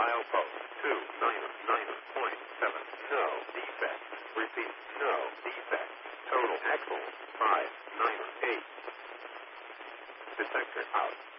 Milepost 299.7. No defect. Repeat, no defect. Total axle 598. Detector out.